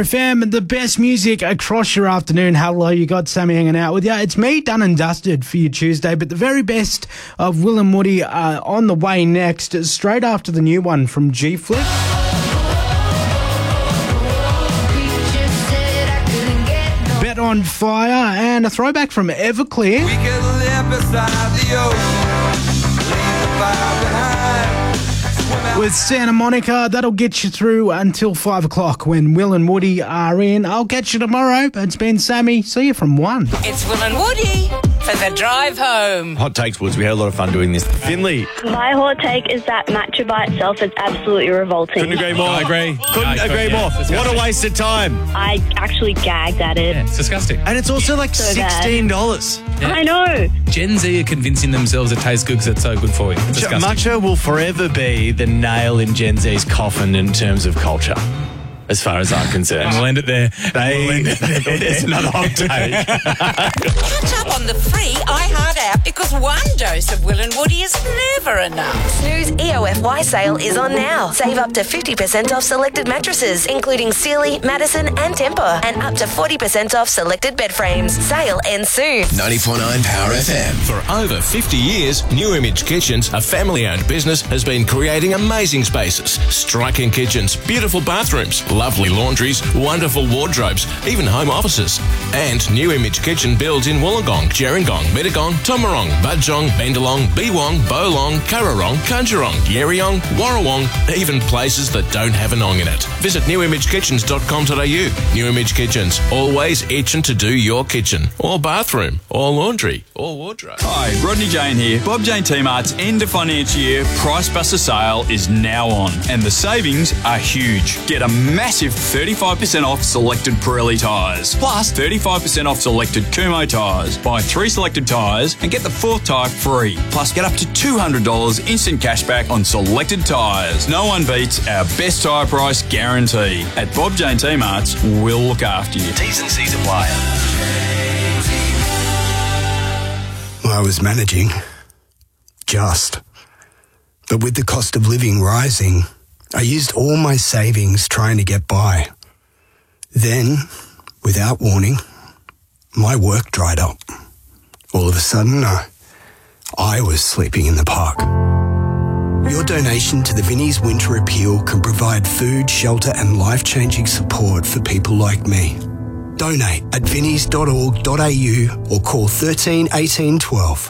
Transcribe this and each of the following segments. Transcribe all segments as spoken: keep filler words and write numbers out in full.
F M, the best music across your afternoon. Hello, you got Sammy hanging out with you. It's me, done and dusted for your Tuesday, but the very best of Will and Woody are on the way next, straight after the new one from G-Flick. Bet on Fire, and a throwback from Everclear. We can live beside the ocean, leave the fire behind. With Santa Monica, that'll get you through until five o'clock when Will and Woody are in. I'll catch you tomorrow. It's been Sammy. See you from one. It's Will and Woody for the drive home. Hot takes, Woods. We had a lot of fun doing this. Finley. My hot take is that matcha by itself is absolutely revolting. Couldn't agree more. I agree. Couldn't I agree agree, more. yeah, What a waste of time. I actually gagged at it. Yeah, it's disgusting. And it's also like So bad. sixteen dollars. Yeah. I know. Gen Z are convincing themselves it tastes good because it's so good for you. It's disgusting. Matcha will forever be the nail in Gen Z's coffin in terms of culture, as far as I'm concerned. We'll end it there. They, We'll end it there. it's not a hot take. Catch up on the free iHeart app because one dose of Will and Woody is never enough. Snooze E O F Y sale is on now. Save up to fifty percent off selected mattresses, including Sealy, Madison and Tempur, and up to forty percent off selected bed frames. Sale ends soon. ninety-four point nine Power F M. For over fifty years, New Image Kitchens, a family-owned business, has been creating amazing spaces, striking kitchens, beautiful bathrooms, lovely laundries, wonderful wardrobes, even home offices. And New Image Kitchen builds in Wollongong, Gerringong, Mittagong, Tomarong, Budgong, Bendalong, Beewong, Bolong, Currarong, Kunjarong, Yerriong, Warrawong, even places that don't have an ong in it. Visit new image kitchens dot com dot a u. New Image Kitchens, always itching to do your kitchen, or bathroom, or laundry, or wardrobe. Hi, Rodney Jane here. Bob Jane T-Mart's end of financial year Price Buster sale is now on, and the savings are huge. Get a massive thirty-five percent off selected Pirelli tyres, plus thirty-five percent off selected Kumho tyres. Buy three selected tyres and get the fourth tyre free. Plus, get up to two hundred dollars instant cashback on selected tyres. No one beats our best tyre price guarantee. At Bob Jane T-Mart's, we'll look after you. T's and C's apply. I was managing. Just. But with the cost of living rising, I used all my savings trying to get by. Then, without warning, my work dried up. All of a sudden, I, I was sleeping in the park. Your donation to the Vinnie's Winter Appeal can provide food, shelter and life-changing support for people like me. Donate at vinnies dot org dot a u or call thirteen eighteen twelve.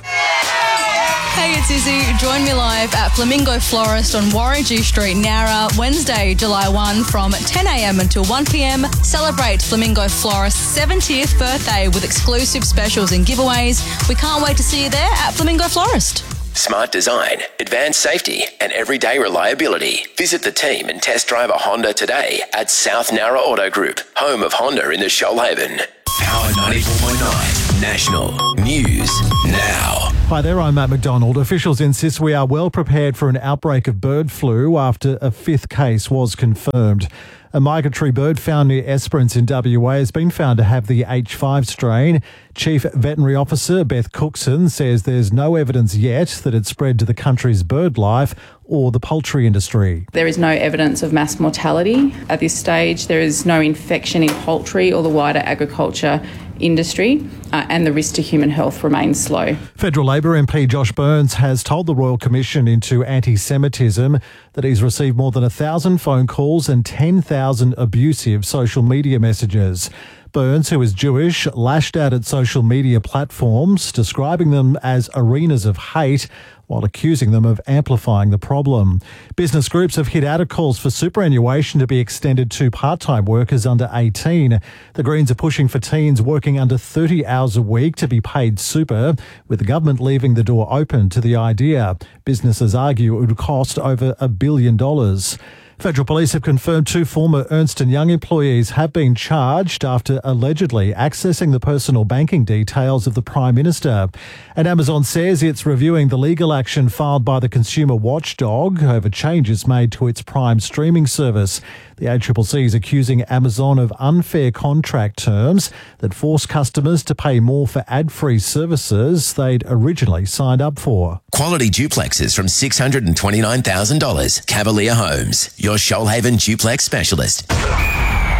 Hey, it's Izzy. Join me live at Flamingo Florist on Warringah Street, Nowra, Wednesday, July first from ten a m until one p m. Celebrate Flamingo Florist's seventieth birthday with exclusive specials and giveaways. We can't wait to see you there at Flamingo Florist. Smart design, advanced safety, and everyday reliability. Visit the team and test drive a Honda today at South Nowra Auto Group, home of Honda in the Shoalhaven. Power ninety-four point nine National News Now. Hi there, I'm Matt McDonald. Officials insist we are well prepared for an outbreak of bird flu after a fifth case was confirmed. A migratory bird found near Esperance in W A has been found to have the H five strain. Chief Veterinary Officer Beth Cookson says there's no evidence yet that it spread to the country's bird life or the poultry industry. There is no evidence of mass mortality. At this stage, there is no infection in poultry or the wider agriculture industry, uh, and the risk to human health remains low. Federal Labor M P Josh Burns has told the Royal Commission into Anti-Semitism that he's received more than one thousand phone calls and ten thousand abusive social media messages. Burns, who is Jewish, lashed out at social media platforms, describing them as arenas of hate, while accusing them of amplifying the problem. Business groups have hit out at calls for superannuation to be extended to part-time workers under eighteen. The Greens are pushing for teens working under thirty hours a week to be paid super, with the government leaving the door open to the idea. Businesses argue it would cost over a billion dollars. Federal Police have confirmed two former Ernst and Young employees have been charged after allegedly accessing the personal banking details of the Prime Minister. And Amazon says it's reviewing the legal action filed by the consumer watchdog over changes made to its Prime streaming service. The A C C C is accusing Amazon of unfair contract terms that force customers to pay more for ad-free services they'd originally signed up for. Quality duplexes from six hundred twenty-nine thousand dollars. Cavalier Homes, your Shoalhaven duplex specialist.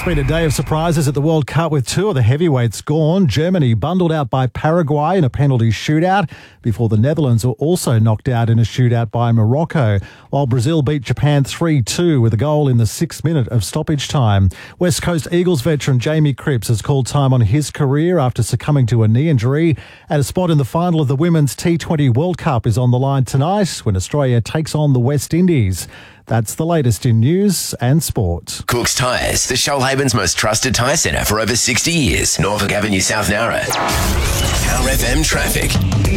Been a day of surprises at the World Cup with two of the heavyweights gone. Germany bundled out by Paraguay in a penalty shootout before the Netherlands were also knocked out in a shootout by Morocco, while Brazil beat Japan three two with a goal in the sixth minute of stoppage time. West Coast Eagles veteran Jamie Cripps has called time on his career after succumbing to a knee injury, and a spot in the final of the Women's T twenty World Cup is on the line tonight when Australia takes on the West Indies. That's the latest in news and sport. Cook's Tyres, the Shoalhaven's most trusted tyre centre for over sixty years. Norfolk Avenue, South Nowra. Power F M traffic.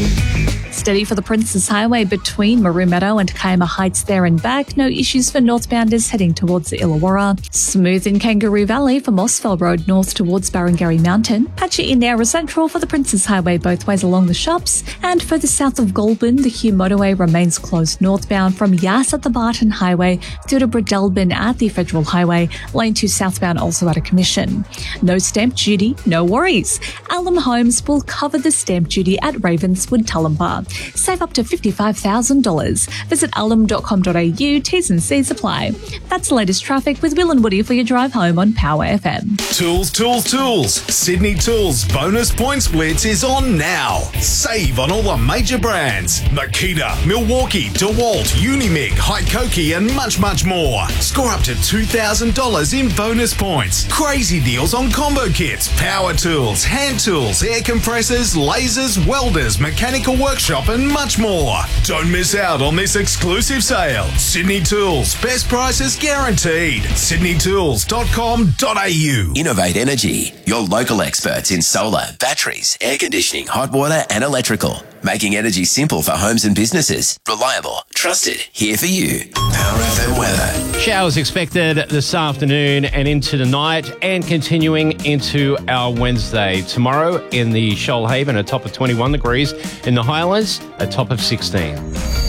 Steady for the Princes Highway between Maroon Meadow and Kiama Heights there and back. No issues for northbounders heading towards the Illawarra. Smooth in Kangaroo Valley for Mossfell Road north towards Barrengarry Mountain. Patchy in Nowra Central for the Princes Highway both ways along the shops. And further south of Goulburn, the Hugh Motorway remains closed northbound from Yass at the Barton Highway through to Bredelbin at the Federal Highway. Lane two southbound also out of commission. No stamp duty, no worries. Alum Homes will cover the stamp duty at Ravenswood Tullumba. Save up to fifty-five thousand dollars. Visit alum dot com dot a u. T's and C's apply. That's the latest traffic with Will and Woody for your drive home on Power F M. Tools, tools, tools. Sydney Tools bonus points blitz is on now. Save on all the major brands. Makita, Milwaukee, DeWalt, Unimig, Hykoki and much, much more. Score up to two thousand dollars in bonus points. Crazy deals on combo kits, power tools, hand tools, air compressors, lasers, welders, mechanical workshop and much more. Don't miss out on this exclusive sale. Sydney Tools, best prices guaranteed. sydney tools dot com dot a u. Innovate Energy, your local experts in solar, batteries, air conditioning, hot water and electrical. Making energy simple for homes and businesses. Reliable, trusted, here for you. Power F M weather. Showers expected this afternoon and into the night and continuing into our Wednesday. Tomorrow in the Shoalhaven, a top of twenty-one degrees. In the Highlands, a top of sixteen.